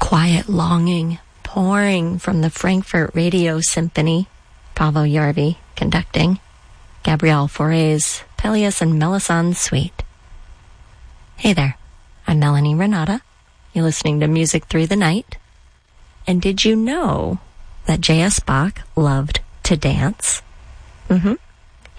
quiet longing pouring from the Frankfurt Radio Symphony, Paavo Järvi conducting, Gabriel Fauré's Pelléas and Melisande Suite. Hey there, I'm Melanie Renata. You're listening to Music Through the Night. And did you know that J.S. Bach loved to dance? Mm-hmm.